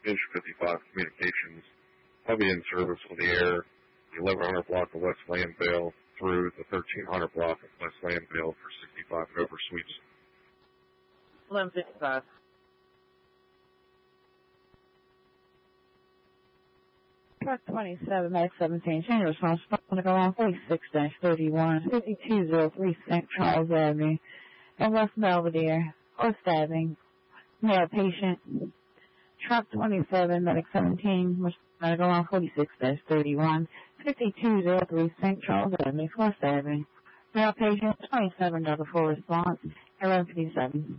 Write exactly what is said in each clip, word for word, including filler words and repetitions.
Division fifty-five Communications. I'll be in service on the air, the eleven hundred block of West Landvale through the thirteen hundred block of West Landvale for sixty-five and over sweeps. eleven fifty-five. Truck twenty-seven, Max seventeen, change response, going to go on forty-six thirty-one, fifty-two oh three Saint Charles Avenue, in West Belvedere, or stabbing, male patient. Truck twenty-seven, Medic seventeen, going to go on forty-six thirty-one, fifty-two oh three Saint Charles Avenue, for stabbing, male patient, twenty-seven, double four response, eleven fifty-seven.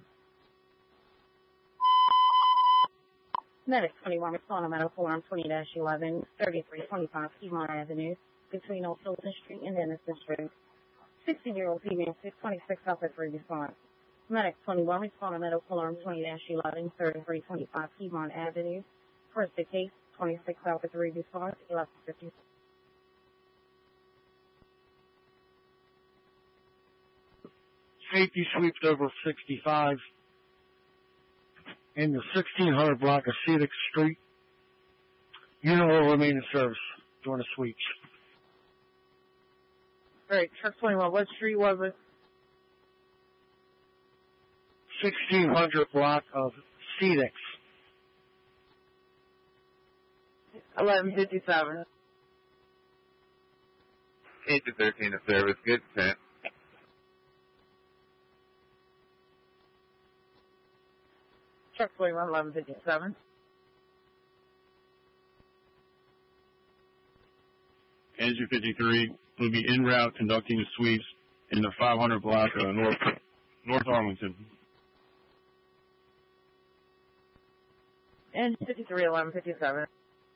Medic twenty-one, respond to medical alarm twenty dash eleven, thirty-three twenty-five Piedmont Avenue, between Old Hilton Street and Denison Street. sixty-year-old female, six twenty-six Alpha three response. Medic twenty-one, respond to medical alarm twenty dash eleven, thirty-three twenty-five Piedmont Avenue. First the case, twenty-six Alpha three response, eleven fifty. Safety sweeps over sixty-five. In the sixteen hundred block of Cedar Street. Unit will remain in service during the sweeps. All right, truck twenty-one, what street was it? sixteen hundred block of Cedar. eleven fifty-seven. eight to thirteen of service, good ten. Truck twenty-one, eleven fifty-seven. Engine fifty-three will be en route conducting the sweeps in the five hundred block of North North Arlington. Engine fifty-three, eleven fifty-seven.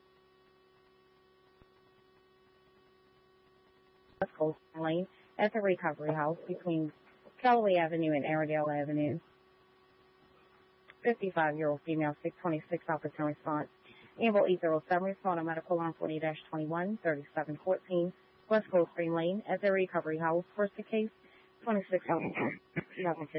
West Coast Lane at the Recovery House between Callaway Avenue and Airedale Avenue. fifty-five-year-old female, six twenty-six Alpha response. Able eight oh seven, respond to medical alarm forty dash twenty-one, thirty-seven fourteen West Coast Green Lane at the Recovery House. First the case, twenty-six Alpha